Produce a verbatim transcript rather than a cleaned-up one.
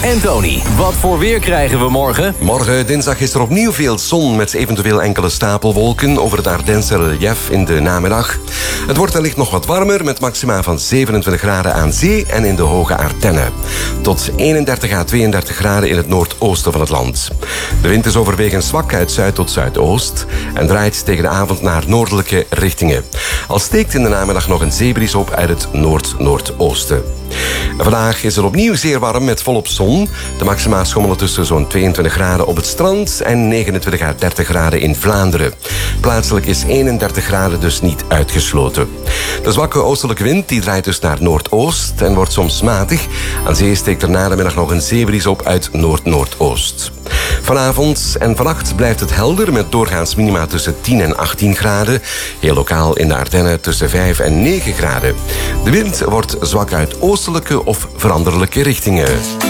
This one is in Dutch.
en Tony. Wat voor weer krijgen we morgen? Morgen, dinsdag, is er opnieuw veel zon met eventueel enkele stapelwolken over het Ardense relief in de namiddag. Het wordt wellicht nog wat warmer met maxima van zevenentwintig graden aan zee en in de hoge Ardennen. Tot eenendertig à tweeëndertig graden in het noordoosten van het land. De wind is overwegend zwak uit zuid tot zuidoost en draait tegen de avond naar noordelijke richtingen. Al steekt in de namiddag nog een zeebries op uit het noord-noordoosten. Vandaag is het opnieuw zeer warm met volop zon. De maxima schommelen tussen zo'n tweeëntwintig graden op het strand en negenentwintig à dertig graden in Vlaanderen. Plaatselijk is eenendertig graden dus niet uitgesloten. De zwakke oostelijke wind die draait dus naar noordoost en wordt soms matig. Aan zee steekt er na de middag nog een zeebries op uit noord-noordoost. Vanavond en vannacht blijft het helder met doorgaans minima tussen tien en achttien graden. Heel lokaal in de Ardennen tussen vijf en negen graden. De wind wordt zwak uit oostelijke of veranderlijke richtingen.